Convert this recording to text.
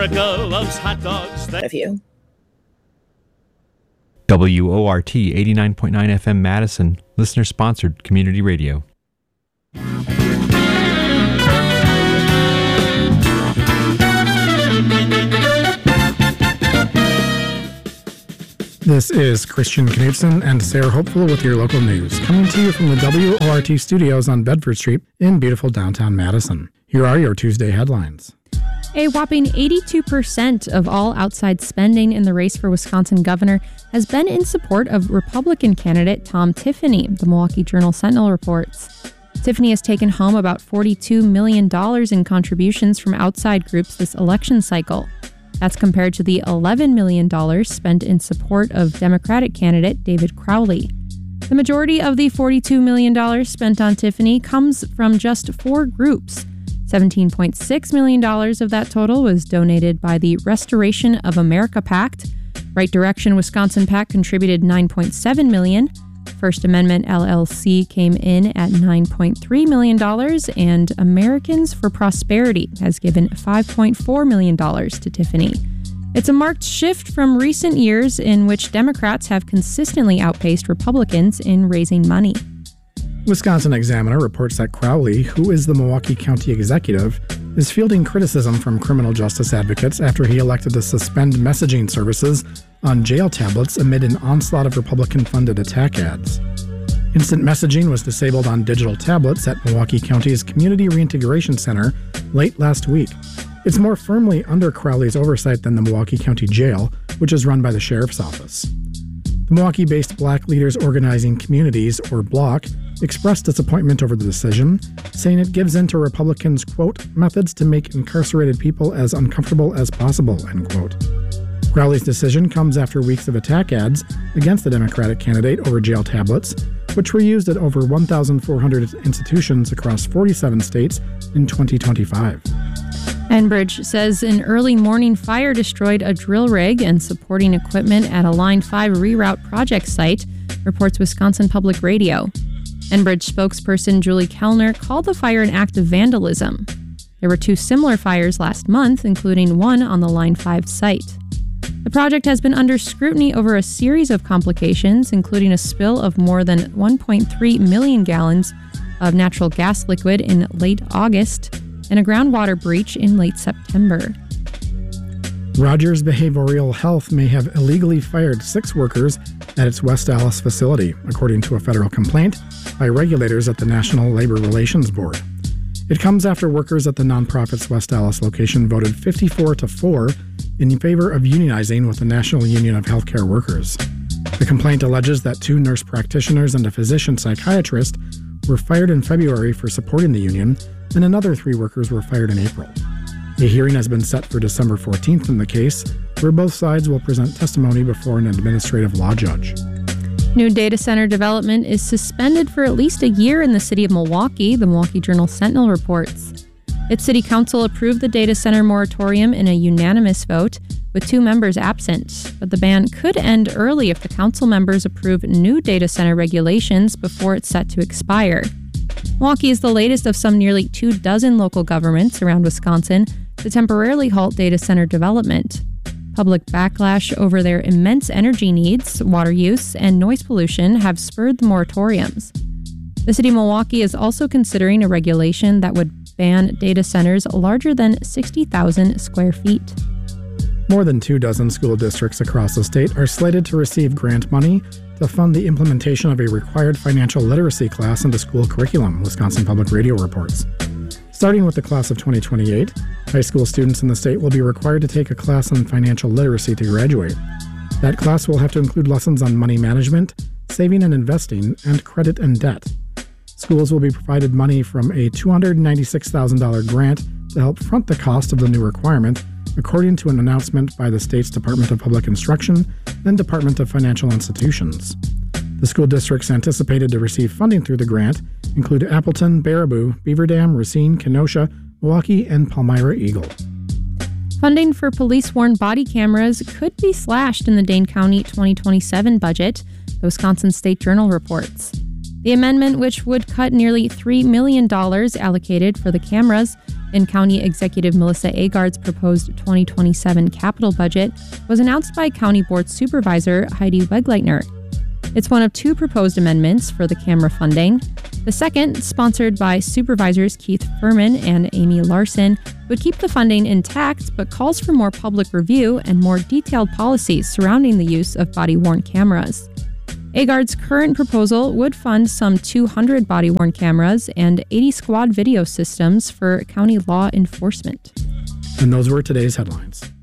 America loves hot dogs. Of you. WORT 89.9 FM Madison, listener-sponsored community radio. This is Christian Knudsen and Sarah Hopeful with your local news, coming to you from the WORT studios on Bedford Street in beautiful downtown Madison. Here are your Tuesday headlines. A whopping 82% of all outside spending in the race for Wisconsin governor has been in support of Republican candidate Tom Tiffany, the Milwaukee Journal-Sentinel reports. Tiffany has taken home about $42 million in contributions from outside groups this election cycle. That's compared to the $11 million spent in support of Democratic candidate David Crowley. The majority of the $42 million spent on Tiffany comes from just 4 groups. $17.6 million of that total was donated by the Restoration of America PAC. Right Direction Wisconsin PAC contributed $9.7 million. First Amendment LLC came in at $9.3 million, and Americans for Prosperity has given $5.4 million to Tiffany. It's a marked shift from recent years in which Democrats have consistently outpaced Republicans in raising money. Wisconsin Examiner reports that Crowley, who is the Milwaukee County executive, is fielding criticism from criminal justice advocates after he elected to suspend messaging services on jail tablets amid an onslaught of Republican-funded attack ads. Instant messaging was disabled on digital tablets at Milwaukee County's Community Reintegration Center late last week. It's more firmly under Crowley's oversight than the Milwaukee County Jail, which is run by the Sheriff's Office. The Milwaukee-based Black Leaders Organizing Communities, or BLOC, expressed disappointment over the decision, saying it gives in to Republicans', quote, methods to make incarcerated people as uncomfortable as possible, end quote. Crowley's decision comes after weeks of attack ads against the Democratic candidate over jail tablets, which were used at over 1,400 institutions across 47 states in 2025. Enbridge says an early morning fire destroyed a drill rig and supporting equipment at a Line 5 reroute project site, reports Wisconsin Public Radio. Enbridge spokesperson Julie Kellner called the fire an act of vandalism. There were 2 similar fires last month, including one on the Line 5 site. The project has been under scrutiny over a series of complications, including a spill of more than 1.3 million gallons of natural gas liquid in late August and a groundwater breach in late September. Rogers Behavioral Health may have illegally fired 6 workers at its West Allis facility, according to a federal complaint by regulators at the National Labor Relations Board. It comes after workers at the nonprofit's West Allis location voted 54-4 in favor of unionizing with the National Union of Healthcare Workers. The complaint alleges that 2 nurse practitioners and a physician psychiatrist were fired in February for supporting the union, and another 3 workers were fired in April. A hearing has been set for December 14th in the case, where both sides will present testimony before an administrative law judge. New data center development is suspended for at least a year in the city of Milwaukee, the Milwaukee Journal-Sentinel reports. Its city council approved the data center moratorium in a unanimous vote, with 2 members absent. But the ban could end early if the council members approve new data center regulations before it's set to expire. Milwaukee is the latest of some nearly 24 local governments around Wisconsin to temporarily halt data center development. Public backlash over their immense energy needs, water use, and noise pollution have spurred the moratoriums. The city of Milwaukee is also considering a regulation that would ban data centers larger than 60,000 square feet. More than 24 school districts across the state are slated to receive grant money to fund the implementation of a required financial literacy class into school curriculum, Wisconsin Public Radio reports. Starting with the class of 2028, high school students in the state will be required to take a class on financial literacy to graduate. That class will have to include lessons on money management, saving and investing, and credit and debt. Schools will be provided money from a $296,000 grant to help front the cost of the new requirement, according to an announcement by the state's Department of Public Instruction and Department of Financial Institutions. The school districts anticipated to receive funding through the grant include Appleton, Baraboo, Beaver Dam, Racine, Kenosha, Milwaukee, and Palmyra Eagle. Funding for police-worn body cameras could be slashed in the Dane County 2027 budget, the Wisconsin State Journal reports. The amendment, which would cut nearly $3 million allocated for the cameras, in County Executive Melissa Agard's proposed 2027 capital budget was announced by County Board Supervisor Heidi Wegleitner. It's one of two proposed amendments for the camera funding. The second, sponsored by Supervisors Keith Furman and Amy Larson, would keep the funding intact but calls for more public review and more detailed policies surrounding the use of body-worn cameras. Agard's current proposal would fund some 200 body-worn cameras and 80 squad video systems for county law enforcement. And those were today's headlines.